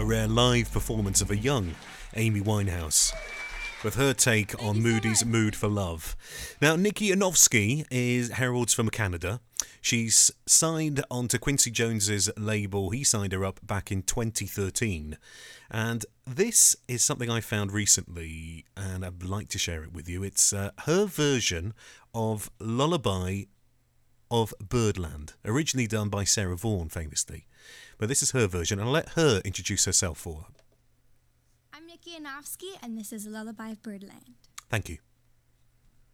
a rare live performance of a young Amy Winehouse, with her take on Moody's Mood for Love. Now, Nikki Anovsky heralds from Canada. She's signed onto Quincy Jones's label. He signed her up back in 2013. And this is something I found recently, and I'd like to share it with you. It's her version of Lullaby of Birdland, originally done by Sarah Vaughan, famously. But this is her version, and I'll let her introduce herself for her. I'm Nikki Anovsky, and this is Lullaby of Birdland. Thank you.